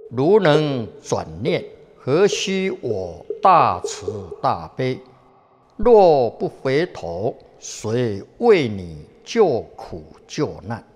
如能转念，何须我大慈大悲？若不回头，谁为你救苦救难？